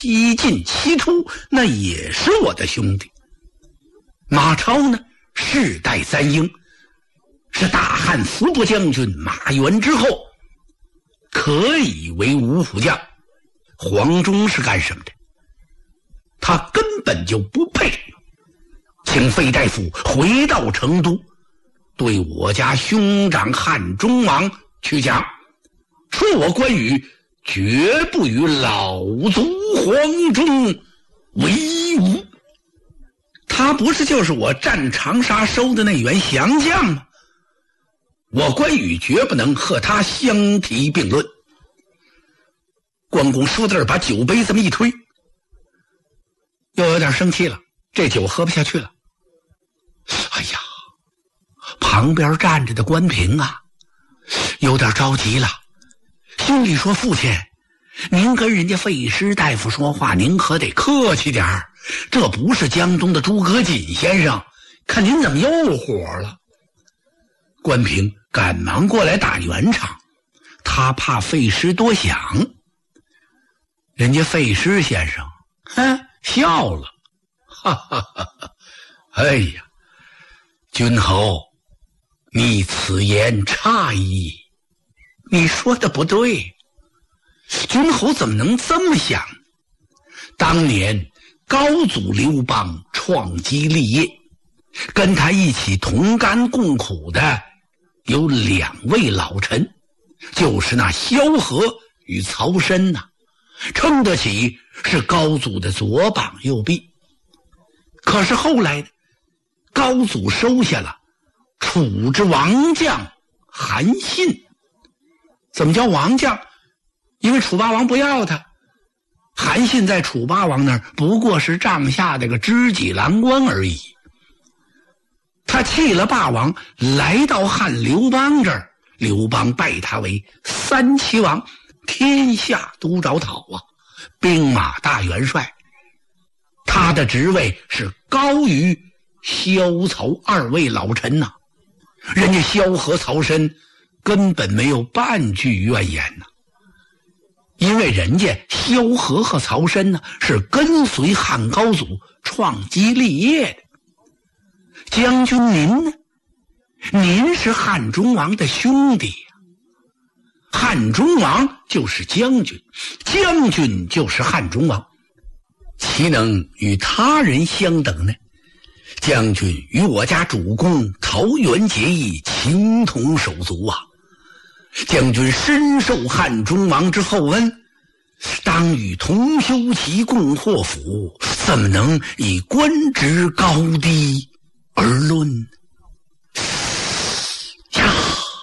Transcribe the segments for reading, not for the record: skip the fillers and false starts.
七进七出，那也是我的兄弟。马超呢，世代三英，是大汉伏波将军马援之后，可以为五虎将。黄忠是干什么的？他根本就不配。请费大夫回到成都，对我家兄长汉中王去讲，说我关羽绝不与老卒黄忠为伍。他不是就是我战长沙收的那员降将吗？我关羽绝不能和他相提并论。关公说到这儿，把酒杯这么一推，又有点生气了，这酒喝不下去了。哎呀，旁边站着的关平啊，有点着急了，心里说：父亲，您跟人家费师大夫说话，您可得客气点儿，这不是江东的诸葛瑾先生，看您怎么又火了。关平赶忙过来打圆场，他怕费师多想。人家费师先生笑了，哈哈哈哈！哎呀，君侯，你此言差矣，你说的不对。君侯怎么能这么想？当年高祖刘邦创基立业，跟他一起同甘共苦的有2位老臣，就是那萧何与曹参呐，称得起是高祖的左膀右臂。可是后来呢，高祖收下了楚之王将韩信。怎么叫王将？因为楚霸王不要他，韩信在楚霸王那儿不过是帐下的个知己郎官而已。他弃了霸王，来到汉刘邦这儿，刘邦拜他为三齐王，天下都着讨啊，兵马大元帅。他的职位是高于萧曹2位老臣呐，人家萧何曹参根本没有半句怨言呐，因为人家萧何和曹参呢是跟随汉高祖创基立业的。将军您呢？您是汉中王的兄弟呀，汉中王就是将军，将军就是汉中王，岂能与他人相等呢？将军与我家主公桃园结义，情同手足啊！将军深受汉中王之厚恩，当与同修齐共祸福，怎么能以官职高低而论呀？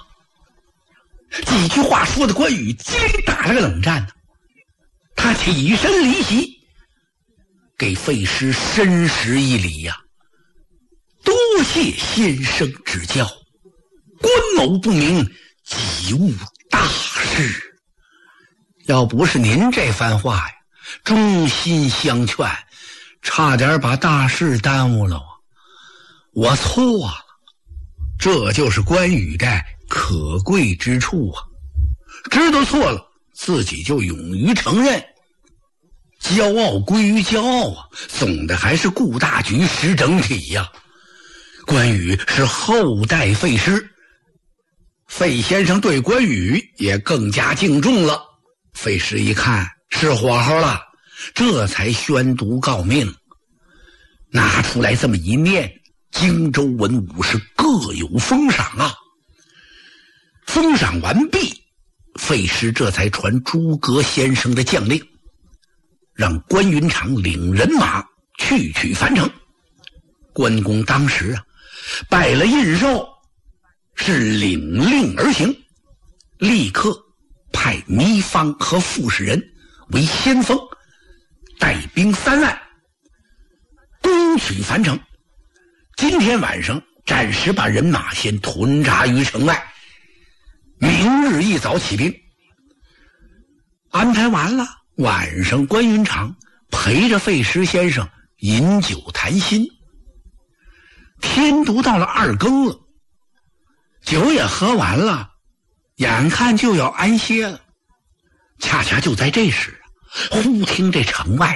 几句话说的关羽今打了个冷战呢，他起身离席，给费师深施一礼呀，多谢先生指教，关某不明，己误大事。要不是您这番话呀，衷心相劝，差点把大事耽误了啊！我错了，这就是关羽的可贵之处啊！知道错了，自己就勇于承认。骄傲归于骄傲啊，总的还是顾大局识整体呀。关羽是后代费师，费先生对关羽也更加敬重了。费师一看是火候了，这才宣读诰命，拿出来这么一念，荆州文武是各有封赏啊。封赏完毕，费师这才传诸葛先生的将令，让关云长领人马去取樊城。关公当时拜了印绶，是领令而行，立刻派糜芳和傅士仁为先锋，带兵3万攻取樊城。今天晚上暂时把人马先屯扎于城外，明日一早起兵。安排完了，晚上关云长陪着费师先生饮酒谈心。天都到了2更了，酒也喝完了，眼看就要安歇了。恰恰就在这时，忽听这城外